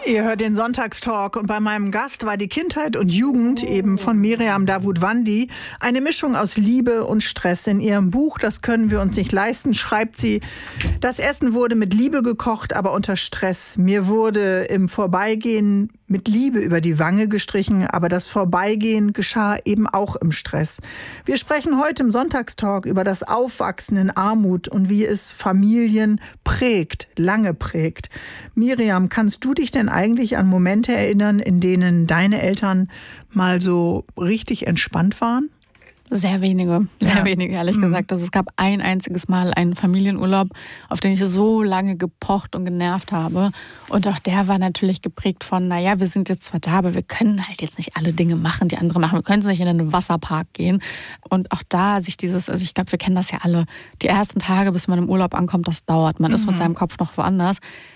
Ihr hört den Sonntagstalk und bei meinem Gast war die Kindheit und Jugend eben von Miriam Davutwandi eine Mischung aus Liebe und Stress. In ihrem Buch "Das können wir uns nicht leisten" schreibt sie: Das Essen wurde mit Liebe gekocht, aber unter Stress. Mir wurde im Vorbeigehen mit Liebe über die Wange gestrichen, aber das Vorbeigehen geschah eben auch im Stress. Wir sprechen heute im Sonntagstalk über das Aufwachsen in Armut und wie es Familien prägt, lange prägt. Miriam, kannst du dich denn eigentlich an Momente erinnern, in denen deine Eltern mal so richtig entspannt waren? Sehr wenige, ehrlich gesagt. Also es gab ein einziges Mal einen Familienurlaub, auf den ich so lange gepocht und genervt habe. Und auch der war natürlich geprägt von, naja, wir sind jetzt zwar da, aber wir können halt jetzt nicht alle Dinge machen, die andere machen. Wir können nicht in einen Wasserpark gehen. Und auch da sich dieses, also ich glaube, wir kennen das ja alle, die ersten Tage, bis man im Urlaub ankommt, das dauert. Man ist mit seinem Kopf noch woanders.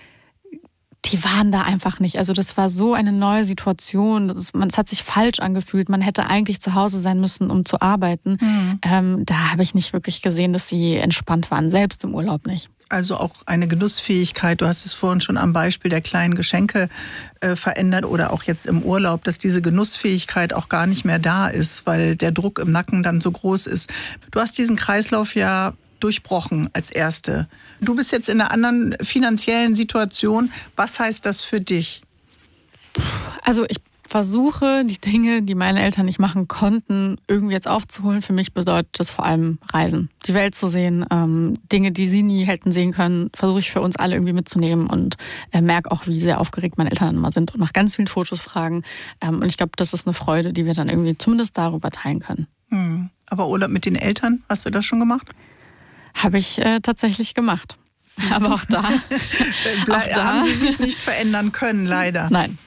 Die waren da einfach nicht. Also das war so eine neue Situation. Es hat sich falsch angefühlt. Man hätte eigentlich zu Hause sein müssen, um zu arbeiten. Da habe ich nicht wirklich gesehen, dass sie entspannt waren, selbst im Urlaub nicht. Also auch eine Genussfähigkeit, du hast es vorhin schon am Beispiel der kleinen Geschenke verändert oder auch jetzt im Urlaub, dass diese Genussfähigkeit auch gar nicht mehr da ist, weil der Druck im Nacken dann so groß ist. Du hast diesen Kreislauf ja durchbrochen als Erste. Du bist jetzt in einer anderen finanziellen Situation. Was heißt das für dich? Also ich versuche, die Dinge, die meine Eltern nicht machen konnten, irgendwie jetzt aufzuholen. Für mich bedeutet das vor allem Reisen, die Welt zu sehen. Dinge, die sie nie hätten sehen können, versuche ich für uns alle irgendwie mitzunehmen und merke auch, wie sehr aufgeregt meine Eltern immer sind und nach ganz vielen Fotos fragen. Und ich glaube, das ist eine Freude, die wir dann irgendwie zumindest darüber teilen können. Aber Urlaub mit den Eltern, hast du das schon gemacht? Habe ich tatsächlich gemacht. Aber auch da haben sie sich nicht verändern können, leider. Nein.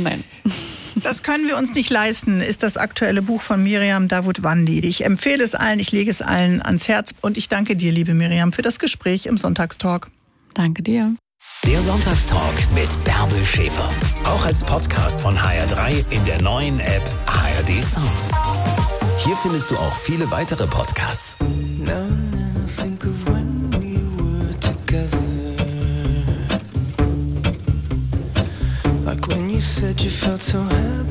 Das können wir uns nicht leisten, ist das aktuelle Buch von Miriam Davutwandi. Ich empfehle es allen, ich lege es allen ans Herz. Und ich danke dir, liebe Miriam, für das Gespräch im Sonntagstalk. Danke dir. Der Sonntagstalk mit Bärbel Schäfer. Auch als Podcast von HR3 in der neuen App ARD Sounds. Hier findest du auch viele weitere Podcasts. Think of when we were together, like when you said you felt so happy.